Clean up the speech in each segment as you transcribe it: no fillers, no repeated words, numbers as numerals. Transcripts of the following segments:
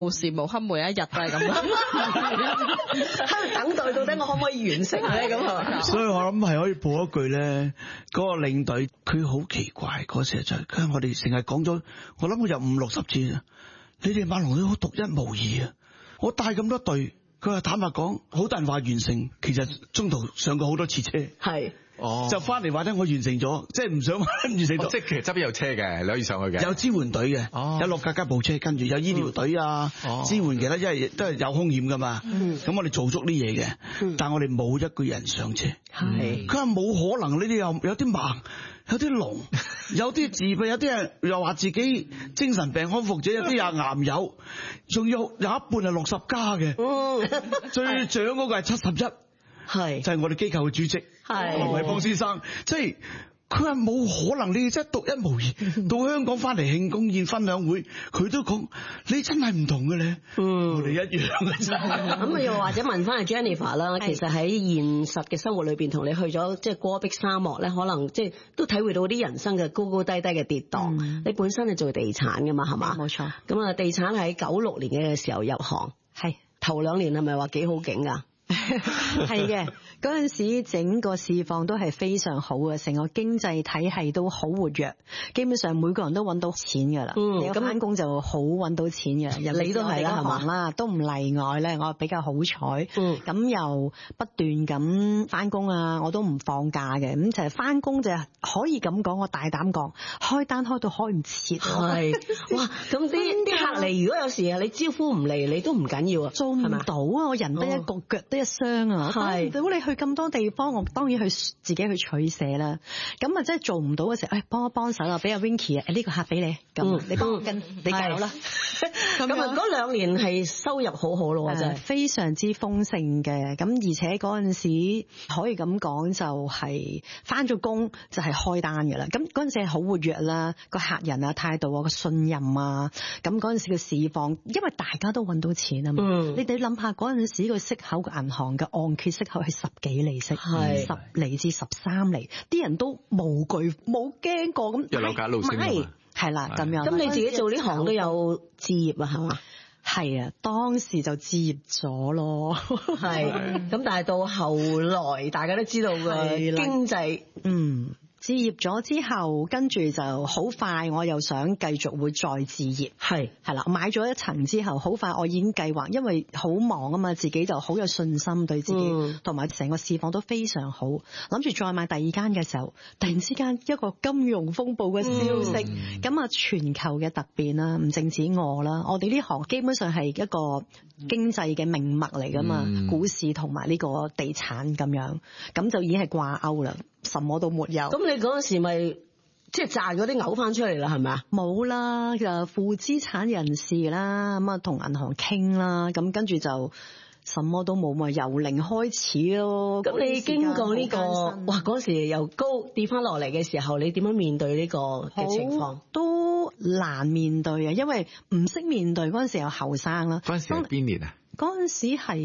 無時無刻每一日都係咁樣， 等待到底我可唔可以完成咧？咁係嘛？ 所以我諗係可以補一句咧，嗰個領隊佢好奇怪嗰時就係，佢係我哋成日講咗，我諗佢有5、60次啊。你哋馬龍隊好獨一無二啊！我帶咁多隊，佢話坦白講，好多人話完成，其實中途上過好多次車， 係。 就翻嚟話咧，我完成咗，即係唔想完成咗。 即係其實側邊有車嘅，你可以上去嘅。 有支援隊嘅，有落架架部車，跟住有醫療隊啊，支援其他，因為都係有風險噶嘛。咁我哋做足啲嘢嘅，但係我哋冇一個人上車。係，佢話冇可能，呢啲有啲盲，有啲聾，有啲自閉，有啲人又話自己精神病康復者，有啲又癌友，仲有一半係60加嘅。最長嗰個係71。係就係我哋機構嘅主席黃偉邦先生，即係佢話冇可能，你真係獨一無二。到香港翻嚟慶功宴分享會，佢都講你真係唔同嘅咧，我哋一樣嘅啫。 咁又或者問翻阿 Jennifer 啦，其實喺現實嘅生活裏邊，同你去咗即係戈壁沙漠咧，可能即係都體會到啲人生嘅高高低低嘅跌宕。你本身係做地產噶嘛，係嘛？冇錯。咁啊，地產喺96年嘅時候入行，係頭2年係咪話幾好景啊？ 係嘅，嗰陣時整個市況都係非常好嘅，成個經濟體系都好活躍，基本上每個人都揾到錢噶啦。咁翻工就好揾到錢嘅，你都係啦，係嘛？都唔例外咧，我比較好彩。咁又不斷咁翻工啊，我都唔放假嘅。咁就係翻工就可以咁講，我大膽講，開單開到開唔切。 係哇，咁啲客嚟，如果有時你招呼唔嚟，你都唔緊要啊， 做唔到啊，我人得一個腳得一雙啊。係，如果你去咁多地方，我當然去自己去取捨啦。咁啊，真係做唔到嘅時候，幫一幫手啊，俾阿 Winky 啊，呢個客俾你，咁你幫我跟，你教啦。 咁啊，嗰2年係收入好好咯，真係非常之豐盛嘅。咁而且嗰陣時可以咁講，就係返咗工就係開單㗎啦。咁嗰陣時係好活躍啦，個客人啊態度啊個信任啊，咁嗰陣時嘅市況，因為大家都揾到錢啊嘛。你哋諗下嗰陣時個息口嘅銀行嘅按揭息口係10幾厘息，10厘至13厘，啲人都無懼冇驚過咁。 一路價一路升啊嘛。 係啦，咁樣。 咁你自己做呢行都有置業啊，係嘛？ 係啊，當時就置業咗咯。 係，咁但係到後來大家都知道嘅經濟， 置業咗之後，跟住就好快，我又想繼續會再置業。係啦，買咗一層之後，好快我已經計劃，因為好忙啊嘛，自己就好有信心對自己，同埋成個市況都非常好，諗住再買第2間嘅時候，突然之間一個金融風暴嘅消息，咁啊全球嘅突變啦，唔淨止我啦，我哋呢行基本上係一個經濟嘅命脈嚟噶嘛，股市同埋呢個地產咁樣，咁就已經係掛鈎啦。什麼都沒有。 咁你嗰陣時咪即係賺嗰啲嘔翻出嚟啦，係咪啊？ 冇啦，就負資產人士啦，咁啊同銀行傾啦，咁跟住就什麼都冇，咪由零開始咯。 咁你經過呢個，哇嗰時由高跌翻落嚟嘅時候，你點樣面對呢個嘅情況？ 都難面對啊，因為唔識面對。嗰陣時又後生啦。 嗰陣時係邊年啊？ 嗰陣時係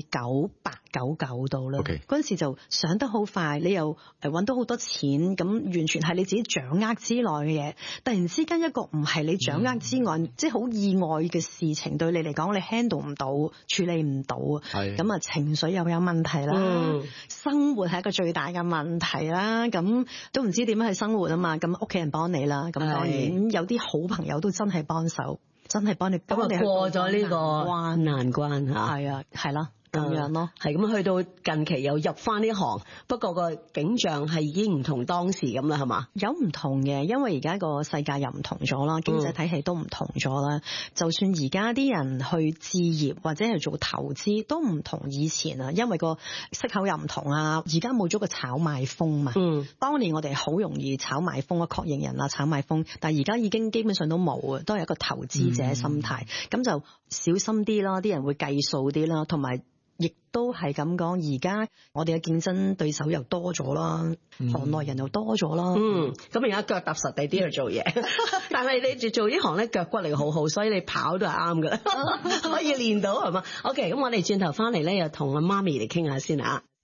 98、99度啦。嗰陣時就上得好快，你又揾到好多錢，咁完全係你自己掌握之內嘅嘢。突然之間一個唔係你掌握之外，即係好意外嘅事情，對你嚟講你 handle 唔到，處理唔到，咁啊情緒又有問題啦，生活係一個最大嘅問題啦。咁都唔知點樣去生活啊嘛。咁屋企人幫你啦，咁當然有啲好朋友都真係幫手。真係幫你過咗呢個難關嚇， 係啊，係啦。咁樣咯， 係咁去到近期又入翻呢行，不過個景象係已經唔同當時咁啦，係嘛？ 有唔同嘅，因為而家個世界又唔同咗啦，經濟體系都唔同咗啦。就算而家啲人去置業或者係做投資都唔同以前啊，因為個息口又唔同啊。而家冇咗個炒賣風嘛。當年我哋好容易炒賣風啊，確認人啊，炒賣風，但係而家已經基本上都冇啊，都係一個投資者心態，咁就小心啲啦，啲人會計數啲啦，同埋。亦都係咁講，而家我哋嘅競爭對手又多咗啦，行內人又多咗啦。 咁而家腳踏實地啲去做嘢，但係你做呢行咧腳骨力好好，所以你跑都係啱㗎，可以練到係嘛？OK，咁我哋轉頭翻嚟咧，又同阿媽咪嚟傾下先啊。